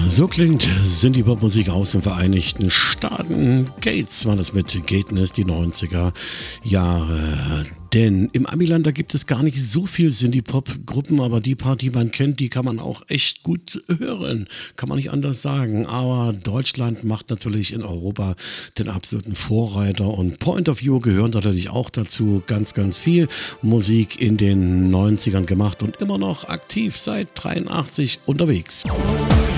So klingt Synthie-Pop-Musik aus den Vereinigten Staaten. Gates war das mit Gateness, die 90er Jahre. Denn im Amiland, da gibt es gar nicht so viel Synthie-Pop-Gruppen, aber die paar, die man kennt, die kann man auch echt gut hören. Kann man nicht anders sagen. Aber Deutschland macht natürlich in Europa den absoluten Vorreiter und Point of View gehören natürlich auch dazu. Ganz, ganz viel Musik in den 90ern gemacht und immer noch aktiv seit 83 unterwegs.